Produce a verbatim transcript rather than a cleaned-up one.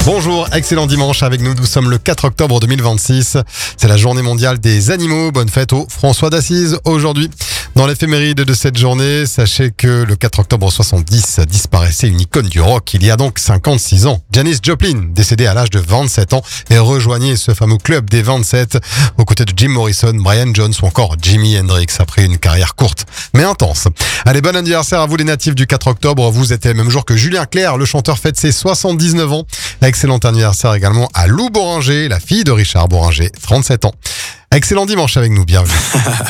Bonjour, excellent dimanche avec nous. Nous sommes le quatre octobre deux mille vingt-six. C'est la journée mondiale des animaux. Bonne fête au François d'Assise aujourd'hui. Dans l'éphéméride de cette journée, sachez que le quatre octobre soixante-dix disparaissait une icône du rock il y a donc cinquante-six ans. Janis Joplin, décédée à l'âge de vingt-sept ans, et rejoignait ce fameux club des vingt-sept aux côtés de Jim Morrison, Brian Jones ou encore Jimi Hendrix après une carrière courte mais intense. Allez, bon anniversaire à vous les natifs du quatre octobre. Vous êtes le même jour que Julien Clerc, le chanteur fête ses soixante-dix-neuf ans. Excellent anniversaire également à Lou Boringer, la fille de Richard Boringer, trente-sept ans. Excellent dimanche avec nous, bienvenue.